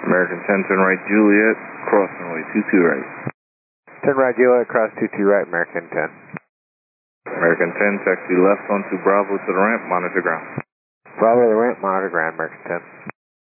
American 10, turn right Juliet, cross runway 22 right. Turn right Juliet, cross 22 right, American 10. American 10, taxi left onto Bravo to the ramp, monitor ground. Bravo to the ramp, monitor ground, American 10.